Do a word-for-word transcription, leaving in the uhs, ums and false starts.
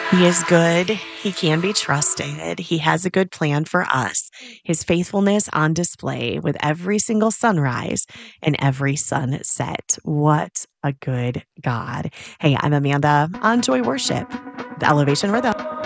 He is good. He can be trusted. He has a good plan for us. His faithfulness on display with every single sunrise and every sunset. What a good God. Hey, I'm Amanda on Joy Worship, the Elevation Rhythm.